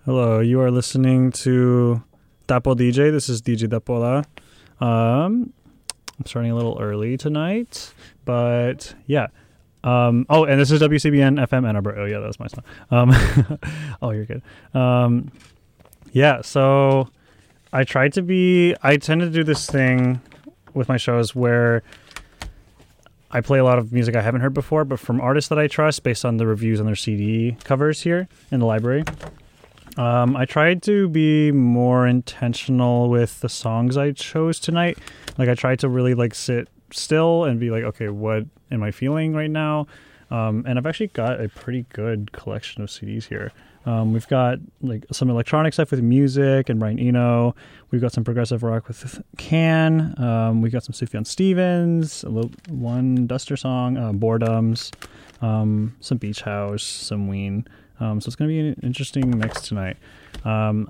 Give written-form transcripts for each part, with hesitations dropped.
Hello, you are listening to Dapo DJ. This is DJ Dapola. I'm starting a little early tonight, but yeah. And this is WCBN FM Ann Arbor. Oh, yeah, that was my song. Oh, you're good. Yeah, so I tend to do this thing with my shows where I play a lot of music I haven't heard before, but from artists that I trust based on the reviews on their CD covers here in the library. I tried to be more intentional with the songs I chose tonight. Like, I tried to really sit still and be like, okay, what am I feeling right now? And I've actually got a pretty good collection of CDs here. We've got some electronic stuff with Music and Brian Eno. We've got some progressive rock with Can. We've got some Sufjan Stevens, one Duster song, Boredoms, some Beach House, some Ween. So it's going to be an interesting mix tonight. I'm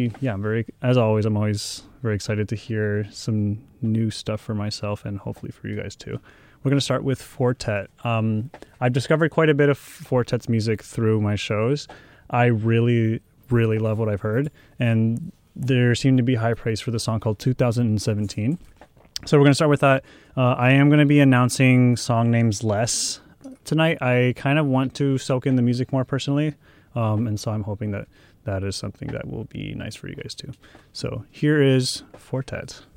always very excited to hear some new stuff for myself and hopefully for you guys too. We're going to start with Four Tet. I've discovered quite a bit of Four Tet's music through my shows. I really, really love what I've heard, and there seemed to be high praise for the song called 2017. So we're going to start with that. I am going to be announcing song names less tonight. I kind of want to soak in the music more personally, and so I'm hoping that is something that will be nice for you guys too. So here is Four Tet.